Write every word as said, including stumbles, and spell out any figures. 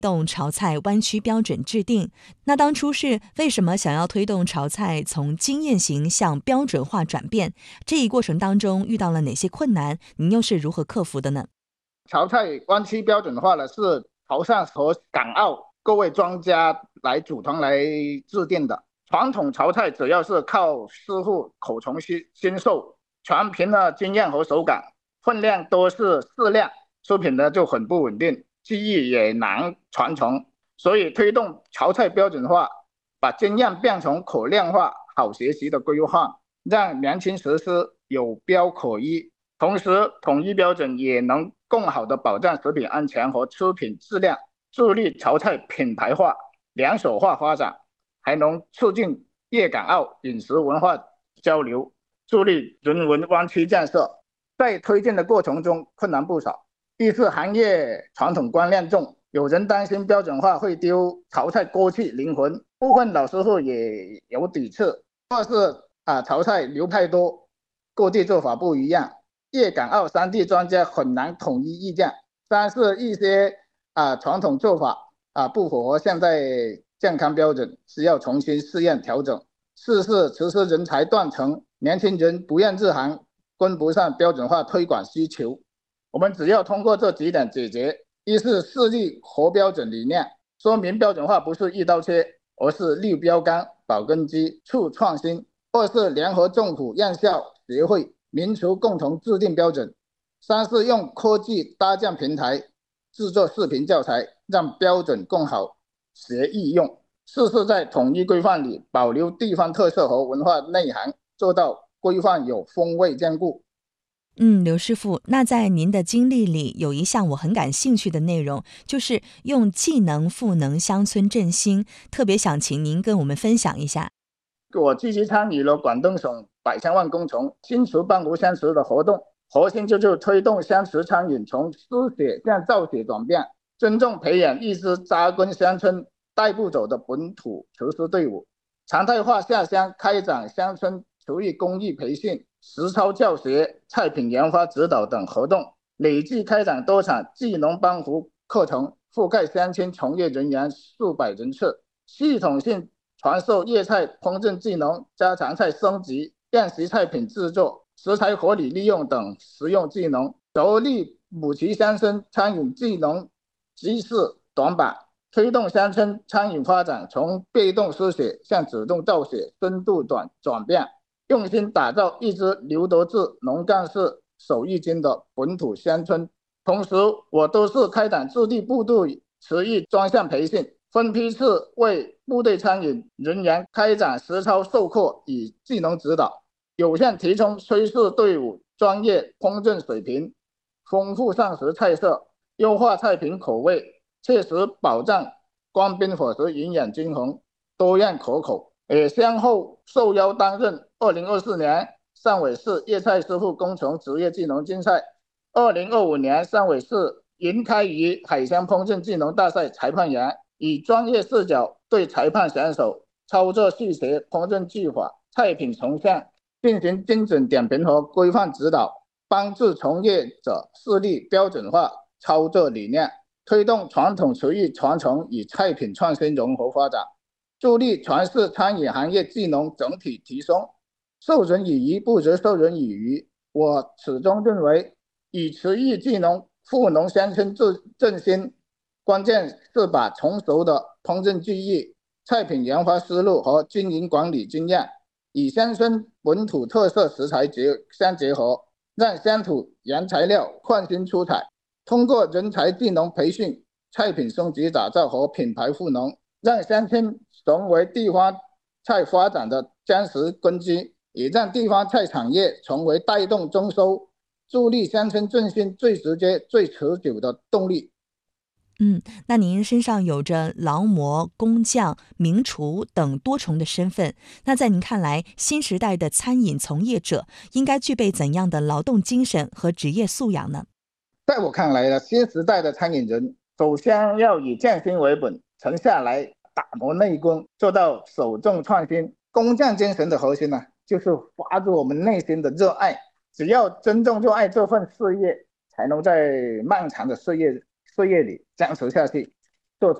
动潮菜湾区标准制定。那当初是为什么想要推动潮菜从经验型向标准化转变？这一过程当中遇到了哪些困难？您又是如何克服的呢？ 潮菜湾区标准化呢，是潮汕和港澳各位专家来组团来制定的。传统潮菜主要是靠师傅口传心授，全凭了经验和手感，分量都是适量，出品呢就很不稳定，技艺也难传承。所以推动潮菜标准化，把经验变成可量化、好学习的规范，让年轻实施有标可依。同时，统一标准也能更好地保障食品安全和出品质量，助力潮菜品牌化、连锁化发展，还能促进粤港澳饮食文化交流，助力人文湾区建设。在推进的过程中，困难不少。一是行业传统观念重，有人担心标准化会丢潮菜锅气灵魂，部分老师傅也有抵触。二是啊，潮菜流派多，各地做法不一样，粤港澳三地专家很难统一意见。三是一些啊传统做法啊不符合现在健康标准，需要重新试验调整。四是厨师人才断层，年轻人不愿入行，跟不上标准化推广需求。我们只要通过这几点解决：一是设立活标准理念，说明标准化不是一刀切，而是立标杆、保根基、促创新；二是联合政府、院校、协会、民俗共同制定标准；三是用科技搭建平台，制作视频教材，让标准更好学易用；四是在统一规范里保留地方特色和文化内涵，做到规范有风味兼顾。 嗯，刘师傅，那在您的经历里，有一项我很感兴趣的内容，就是用技能赋能乡村振兴，特别想请您跟我们分享一下。 我积极参与了广东省百千万工程新厨帮扶乡厨的活动，核心就是推动乡厨餐饮从输血向造血转变，真正培养一支扎根乡村带不走的本土厨师队伍，常态化下乡开展乡村厨艺工艺培训、实操教学、菜品研发指导等活动，累计开展多场技能帮扶课程，覆盖乡村从业人员数百人次，系统性传授粤菜烹饪技能、家常菜升级、宴席菜品制作、食材合理利用等实用技能，着力补齐乡村餐饮技能知识短板，推动乡村餐饮发展从被动输血向主动造血深度转转变，用心打造一支刘德志农干事手艺精的本土乡村。同时，我都是开展驻地部队厨艺专项培训，分批次为部队餐饮人员开展实操授课与技能指导，有限提升炊事队伍专业烹饪水平，丰富膳食菜色，优化菜品口味，切实保障官兵伙食营养均衡、多样可口。也先后受邀担任二零二四年汕尾市粤菜师傅工程职业技能竞赛、二零二五年汕尾市银开鱼海鲜烹饪技能大赛裁判员，以专业视角对裁判选手操作细节、烹饪技法、菜品呈现进行精准点评和规范指导，帮助从业者树立标准化操作理念，推动传统厨艺传承与菜品创新融合发展，助力传世餐饮行业技能整体提升。授人以鱼不如授人以渔，我始终认为以厨艺技能赋能乡村振兴，关键是把成熟的烹饪技艺、菜品研发思路和经营管理经验，以乡村本土特色食材结相结合，让乡土原材料创新出彩。通过人才技能培训、菜品升级打造和品牌赋能，让乡村成为地方菜发展的坚实根基，也让地方菜产业成为带动增收、助力乡村振兴最直接、最持久的动力。 嗯，那您身上有着劳模、工匠、名厨等多重的身份，那在您看来，新时代的餐饮从业者应该具备怎样的劳动精神和职业素养呢？ 在我看来呢，新时代的餐饮人首先要以匠心为本，沉下来打磨内功，做到首重创新。工匠精神的核心呢，就是发自我们内心的热爱。只要真正热爱这份事业，才能在漫长的岁月岁月里坚持下去。